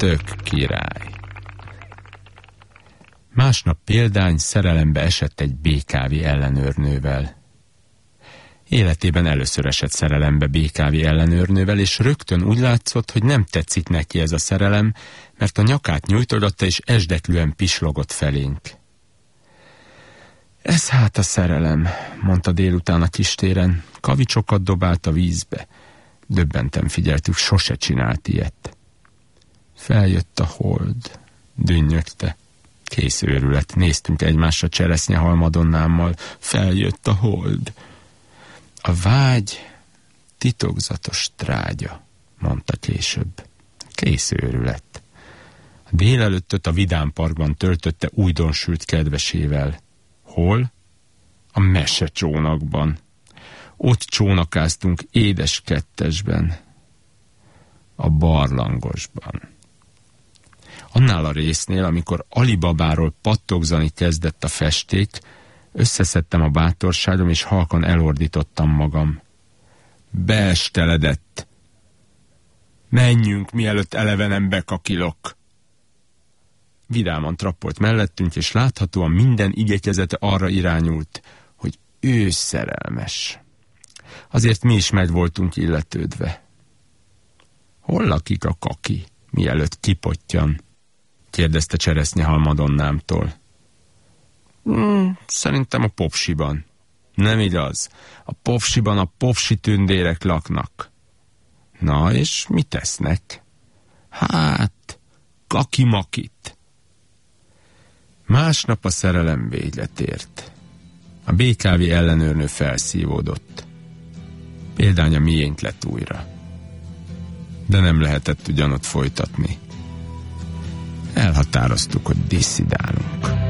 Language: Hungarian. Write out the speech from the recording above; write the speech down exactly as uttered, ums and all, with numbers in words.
Tök király. Másnap Példány szerelembe esett egy bé ká vé ellenőrnővel. Életében először esett szerelembe bé ká vé ellenőrnővel, és rögtön úgy látszott, hogy nem tetszik neki ez a szerelem, mert a nyakát nyújtogatta, és esdeklően pislogott felénk. Ez hát a szerelem, mondta délután a kistéren. Kavicsokat dobált a vízbe. Döbbenten figyeltük, sose csinált ilyet. Feljött a hold, dünnyögte. Kész őrület. Néztünk egymásra Cseresznyehalm Madonnámmal. Feljött a hold. A vágy titokzatos trágya, mondta később. Kész őrület. A délelőttöt a Vidám Parkban töltötte újdonsült kedvesével. Hol? A mesecsónakban. Ott csónakáztunk édes kettesben. A barlangosban. Annál a résznél, amikor Alibabáról pattogzani kezdett a festék, összeszedtem a bátorságom, és halkan elordítottam magam. Beesteledett! Menjünk, mielőtt elevenen bekakilok! Vidáman trappolt mellettünk, és láthatóan minden igyekezete arra irányult, hogy ő szerelmes. Azért mi is meg voltunk illetődve. Hol lakik a kaki, mielőtt kipottyan? Kérdezte Cseresznyehalm Madonnámtól. Hmm, szerintem a Popsiban. Nem igaz. A Popsiban a popsi tündérek laknak. Na, és mit tesznek? Hát, kakimakit. Másnap a szerelem véget ért. A bé ká vé ellenőrnő felszívódott. Példány a miénk lett újra. De nem lehetett ugyanott folytatni. Elhatároztuk, hogy disszidálunk.